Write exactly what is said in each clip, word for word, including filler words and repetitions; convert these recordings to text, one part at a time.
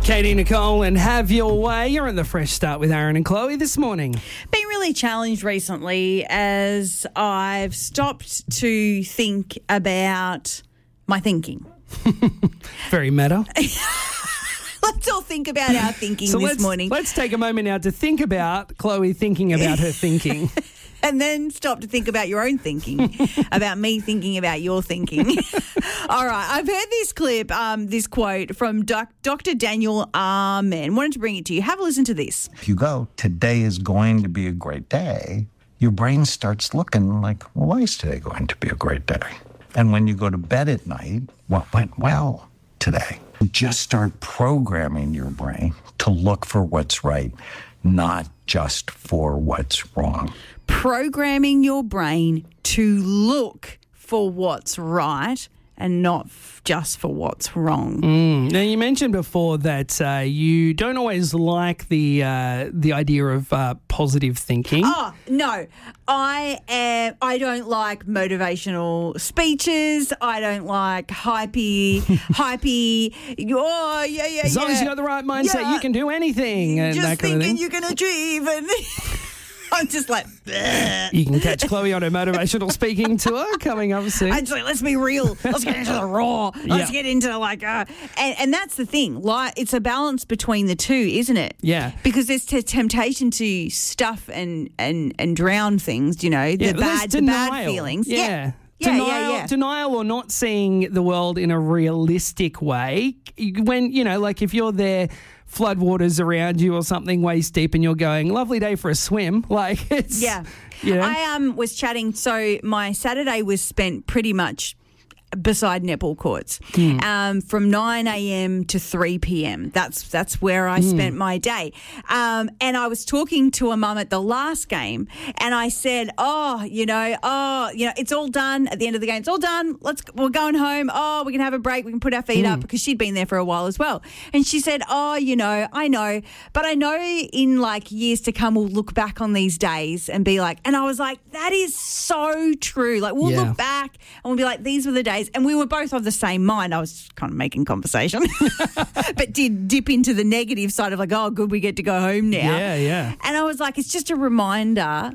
Katie, Nicole, and Have Your Way. You're in the Fresh Start with Aaron and Chloe this morning. Been really challenged recently as I've stopped to think about my thinking. Very meta. Let's all think about our thinking so this let's, morning. Let's take a moment now to think about Chloe thinking about her thinking. And then stop to think about your own thinking, about me thinking about your thinking. All right, I've heard this clip, um, this quote from doc- Doctor Daniel Amen. Wanted to bring it to you. Have a listen to this. If you go, today is going to be a great day, your brain starts looking like, well, why is today going to be a great day? And when you go to bed at night, what went well today? You just start programming your brain to look for what's right, not just for what's wrong. Programming your brain to look for what's right and not f- just for what's wrong. Mm. Now, you mentioned before that uh, you don't always like the uh, the idea of uh, positive thinking. Oh, no. I am, I don't like motivational speeches. I don't like hypey, hypey, oh, yeah, yeah, As yeah. long as you got the right mindset, Yeah. you can do anything. And Just that kind of thinking thing. you can achieve and... I'm just like, bleh. You can catch Chloe on her motivational speaking tour coming up soon. I'm just like, let's be real. Let's get into the raw. Let's Yeah. get into like, uh, and, and that's the thing. Like, it's a balance between the two, isn't it? Yeah. Because there's t- temptation to stuff and, and, and drown things, you know, Yeah, the but there's bad, the bad denial. feelings. Yeah. Yeah. Yeah, denial, yeah, yeah. denial or not seeing the world in a realistic way. When, you know, like if you're there, floodwaters around you or something waist deep and you're going, lovely day for a swim. Like it's, Yeah. you know. I um was chatting, so my Saturday was spent pretty much beside netball courts Mm. um, from nine a.m. to three p.m. That's that's where I Mm. spent my day. Um, and I was talking to a mum at the last game and I said, oh, you know, oh, you know, it's all done at the end of the game. It's all done. Let's, we're going home. Oh, we can have a break. We can put our feet Mm. up, because she'd been there for a while as well. And she said, oh, you know, I know, but I know in like years to come, we'll look back on these days and be like, and I was like, that is so true. Like we'll Yeah. look back and we'll be like, these were the days. And we were both of the same mind. I was kind of making conversation, but did dip into the negative side of like, oh, good, we get to go home now. Yeah, yeah. And I was like, it's just a reminder,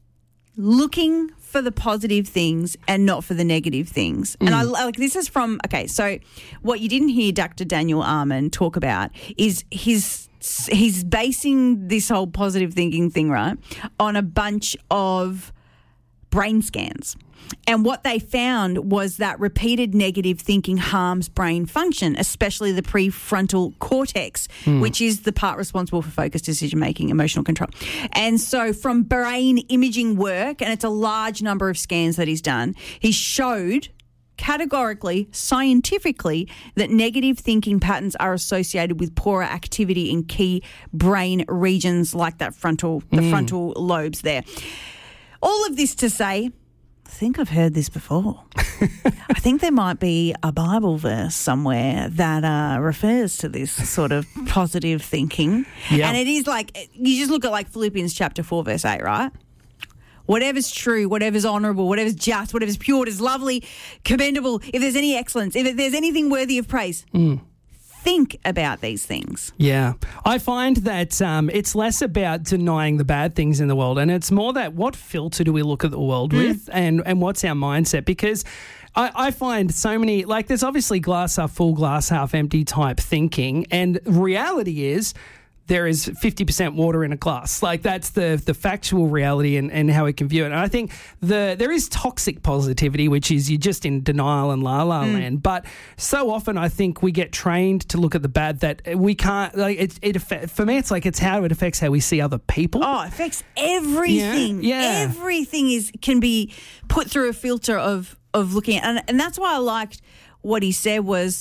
looking for the positive things and not for the negative things. Mm. And I like, this is from, okay, so what you didn't hear Doctor Daniel Amen talk about is his, he's basing this whole positive thinking thing, right, on a bunch of brain scans. And what they found was that repeated negative thinking harms brain function, especially the prefrontal cortex, Mm. which is the part responsible for focused decision-making, emotional control. And so from brain imaging work, and it's a large number of scans that he's done, he showed categorically, scientifically, that negative thinking patterns are associated with poorer activity in key brain regions like that frontal, the Mm. frontal lobes there. All of this to say, I think I've heard this before. I think there might be a Bible verse somewhere that uh, refers to this sort of positive thinking. Yeah. And it is like, you just look at like Philippians chapter four, verse eight, right? Whatever's true, whatever's honourable, whatever's just, whatever's pure, whatever's lovely, commendable, if there's any excellence, if there's anything worthy of praise, Mm. think about these things. Yeah. I find that um, it's less about denying the bad things in the world, and it's more that what filter do we look at the world Mm. with, and, and what's our mindset? Because I, I find so many, like there's obviously glass half full, glass half empty type thinking, and reality is there is fifty percent water in a glass. Like that's the the factual reality and, and how we can view it. And I think the there is toxic positivity, which is you're just in denial and la la Mm. land. But so often I think we get trained to look at the bad that we can't, like it, it affect, for me, it's like it's how it affects how we see other people. Oh, it affects everything. Yeah, yeah. Everything is can be put through a filter of of looking at, and, and that's why I liked what he said was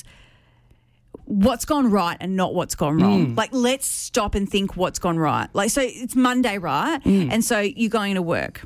what's gone right and not what's gone wrong. Mm. Like, let's stop and think what's gone right. Like, so it's Monday, right? Mm. And so you're going to work.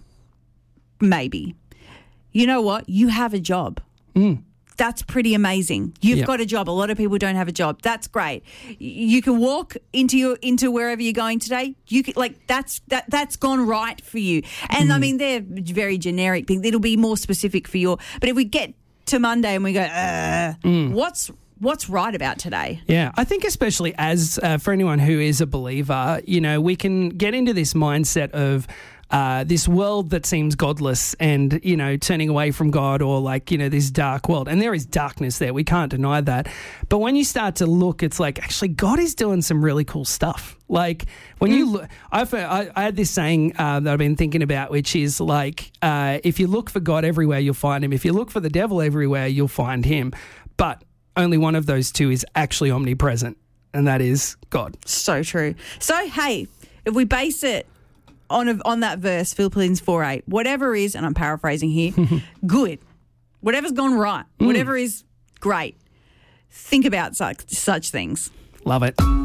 Maybe. You know what? You have a job. Mm. That's pretty amazing. You've Yep. got a job. A lot of people don't have a job. That's great. Y- You can walk into your into wherever you're going today. You can, like that's that that's gone right for you. And I mean, they're very generic things. It'll be more specific for your. But if we get to Monday and we go, uh, what's what's right about today. Yeah, I think especially as uh, for anyone who is a believer, you know, we can get into this mindset of uh, this world that seems godless and, you know, turning away from God, or like, you know, this dark world. And there is darkness there. We can't deny that. But when you start to look, it's like, actually, God is doing some really cool stuff. Like when mm. you look, I've, I, I had this saying uh, that I've been thinking about, which is like, uh, if you look for God everywhere, you'll find him. If you look for the devil everywhere, you'll find him. But only one of those two is actually omnipresent, and that is God. So true. So, hey, if we base it on a, on that verse, Philippians four eight, whatever is, and I'm paraphrasing here, good, whatever's gone right, mm. whatever is great, think about such, such things. Love it.